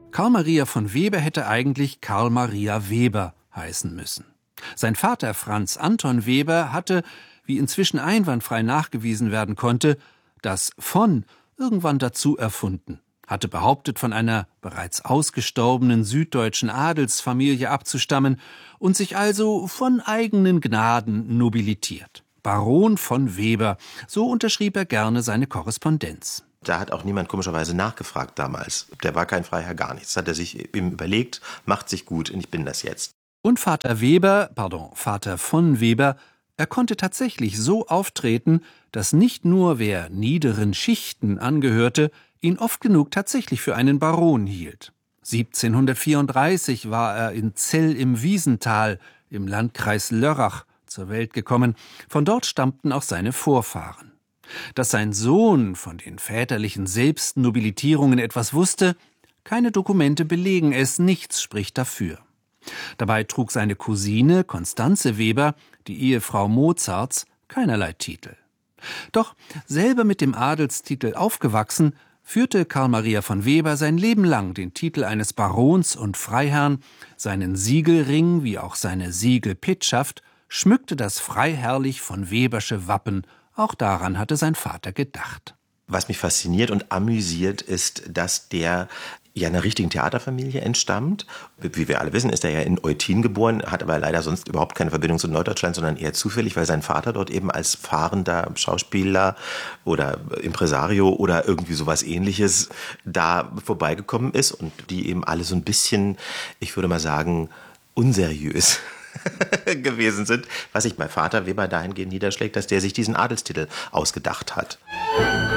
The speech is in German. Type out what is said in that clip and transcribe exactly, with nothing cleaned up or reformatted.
Karl Maria von Weber hätte eigentlich Karl Maria Weber heißen müssen. Sein Vater Franz Anton Weber hatte, wie inzwischen einwandfrei nachgewiesen werden konnte, das von irgendwann dazu erfunden, hatte behauptet, von einer bereits ausgestorbenen süddeutschen Adelsfamilie abzustammen und sich also von eigenen Gnaden nobilitiert. Baron von Weber, so unterschrieb er gerne seine Korrespondenz. Da hat auch niemand komischerweise nachgefragt damals. Der war kein Freiherr, gar nichts. Das hat er sich ihm überlegt, macht sich gut und ich bin das jetzt. Und Vater Weber, pardon, Vater von Weber, er konnte tatsächlich so auftreten, dass nicht nur wer niederen Schichten angehörte, ihn oft genug tatsächlich für einen Baron hielt. siebzehnhundertvierunddreißig war er in Zell im Wiesental im Landkreis Lörrach zur Welt gekommen. Von dort stammten auch seine Vorfahren. Dass sein Sohn von den väterlichen Selbstnobilitierungen etwas wusste, keine Dokumente belegen es, nichts spricht dafür. Dabei trug seine Cousine Constanze Weber, die Ehefrau Mozarts, keinerlei Titel. Doch selber mit dem Adelstitel aufgewachsen, führte Karl Maria von Weber sein Leben lang den Titel eines Barons und Freiherrn, seinen Siegelring wie auch seine Siegelpetschaft schmückte das freiherrlich von Webersche Wappen. Auch daran hatte sein Vater gedacht. Was mich fasziniert und amüsiert, ist, dass der ja einer richtigen Theaterfamilie entstammt. Wie wir alle wissen, ist er ja in Eutin geboren, hat aber leider sonst überhaupt keine Verbindung zu Norddeutschland, sondern eher zufällig, weil sein Vater dort eben als fahrender Schauspieler oder Impresario oder irgendwie sowas Ähnliches da vorbeigekommen ist und die eben alle so ein bisschen, ich würde mal sagen, unseriös gewesen sind, was sich mein Vater Weber dahingehend niederschlägt, dass der sich diesen Adelstitel ausgedacht hat.